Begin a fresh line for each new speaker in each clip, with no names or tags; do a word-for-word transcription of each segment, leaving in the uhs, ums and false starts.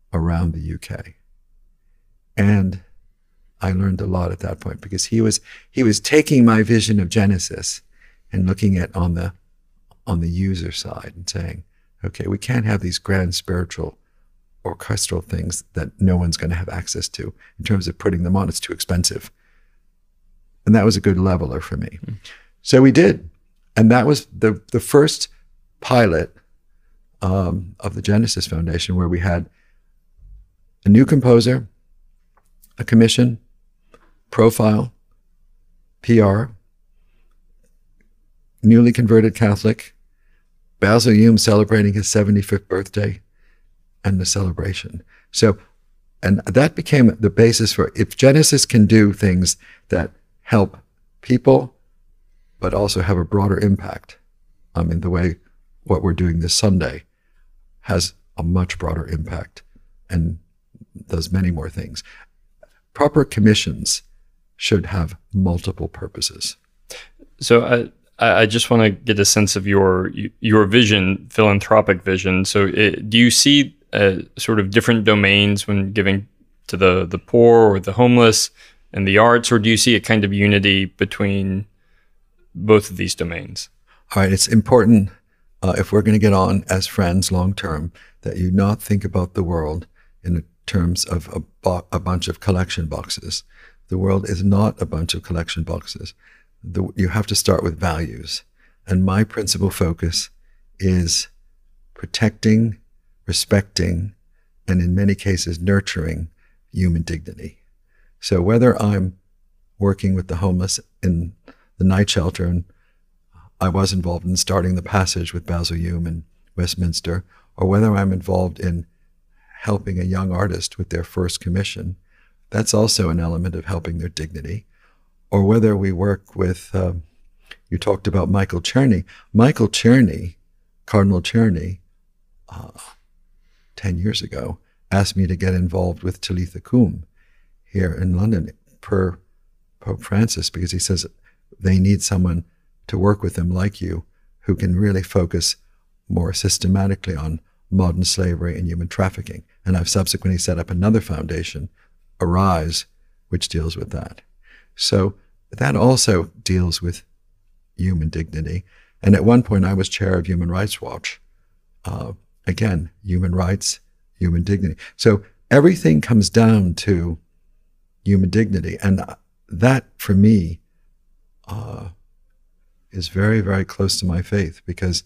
around the U K. And I learned a lot at that point because he was he was taking my vision of Genesis and looking at on the on the user side and saying, okay, we can't have these grand spiritual orchestral things that no one's going to have access to in terms of putting them on. It's too expensive. And that was a good leveler for me. Mm-hmm. So we did. And that was the, the first pilot um, of the Genesis Foundation, where we had a new composer, a commission, profile, P R, newly converted Catholic, Basil Hume celebrating his seventy-fifth birthday, and the celebration. So, and that became the basis for, if Genesis can do things that help people, but also have a broader impact. I mean, the way what we're doing this Sunday has a much broader impact and does many more things. Proper commissions should have multiple purposes.
So I, I just want to get a sense of your your vision, philanthropic vision. So it, do you see uh, sort of different domains when giving to the, the poor or the homeless and the arts, or do you see a kind of unity between both of these domains?
All right, it's important, uh, if we're going to get on as friends long term, that you not think about the world in terms of a, bo- a bunch of collection boxes. The world is not a bunch of collection boxes. The, you have to start with values. And my principal focus is protecting, respecting, and in many cases, nurturing human dignity. So whether I'm working with the homeless in the night shelter, and I was involved in starting the Passage with Basil Hume in Westminster, or whether I'm involved in helping a young artist with their first commission, that's also an element of helping their dignity. Or whether we work with, um, you talked about Michael Czerny. Michael Czerny, Cardinal Czerny, uh, ten years ago, asked me to get involved with Talitha Kum here in London per Pope Francis, because he says they need someone to work with them like you, who can really focus more systematically on modern slavery and human trafficking. And I've subsequently set up another foundation, Arise, which deals with that. So that also deals with human dignity. And at one point I was chair of Human Rights Watch. Uh, again, human rights, human dignity. So everything comes down to human dignity. And that, for me, uh, is very, very close to my faith, because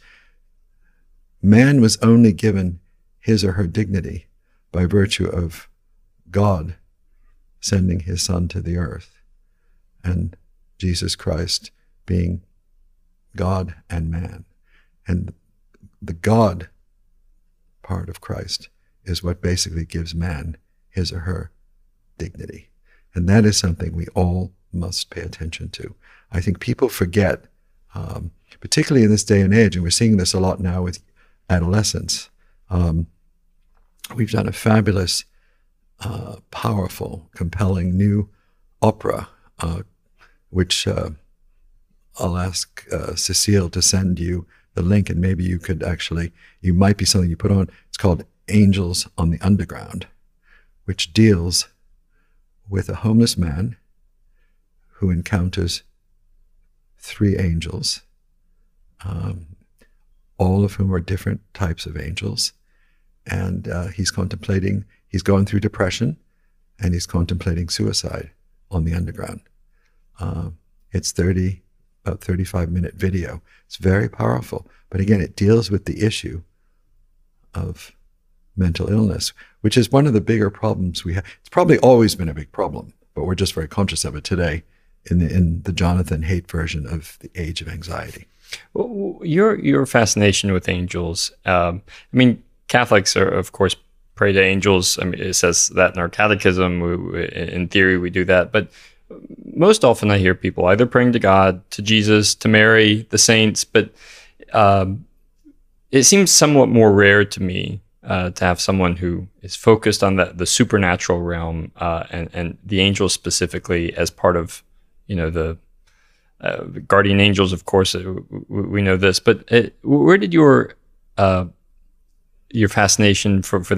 man was only given his or her dignity by virtue of God sending his son to the earth, and Jesus Christ being God and man. And the God part of Christ is what basically gives man his or her dignity. And that is something we all must pay attention to. I think people forget, um, particularly in this day and age, and we're seeing this a lot now with adolescents. Um, we've done a fabulous, uh, powerful, compelling new opera, uh, which uh, I'll ask uh, Cecile to send you the link, and maybe you could actually, you might be something you put on. It's called Angels on the Underground, which deals with a homeless man who encounters three angels, um, all of whom are different types of angels. And uh, he's contemplating, he's going through depression, and he's contemplating suicide on the underground. Uh, it's thirty, about thirty-five minute video. It's very powerful. But again, it deals with the issue of mental illness, which is one of the bigger problems we have. It's probably always been a big problem, but we're just very conscious of it today in the, in the Jonathan Haidt version of The Age of Anxiety.
Well, your your fascination with angels, um, I mean, Catholics are, of course, pray to angels. I mean, it says that in our catechism. We, we, in theory, we do that. But most often I hear people either praying to God, to Jesus, to Mary, the saints, but um, it seems somewhat more rare to me uh, to have someone who is focused on the, the supernatural realm uh, and, and the angels specifically as part of, you know, the uh, guardian angels, of course, uh, we know this, but it, where did your uh, your fascination for, for